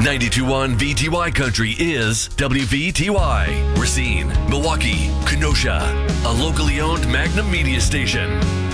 92.1 VTY Country is WVTY. Racine, Milwaukee, Kenosha. A locally owned Magnum media station.